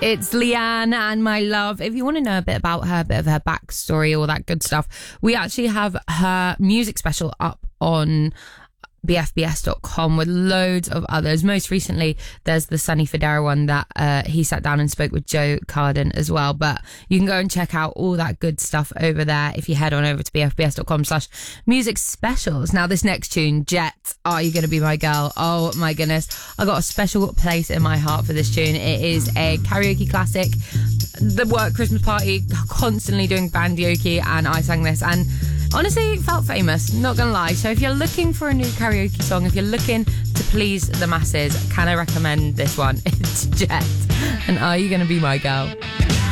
It's Leanne and My Love. If you want to know a bit about her, a bit of her backstory, all that good stuff, we actually have her music special up on bfbs.com with loads of others. Most recently, there's the Sonny Fodera one that he sat down and spoke with Joe Carden as well. But you can go and check out all that good stuff over there if you head on over to bfbs.com/music specials. Now, this next tune, Jet, Are You Gonna Be My Girl? Oh my goodness, I got a special place in my heart for this tune. It is a karaoke classic. The work Christmas party, constantly doing bandyoke, and I sang this, and honestly, it felt famous, not gonna lie. So if you're looking for a new karaoke song, if you're looking to please the masses, can I recommend this one? It's Jet, and Are You Gonna Be My Girl?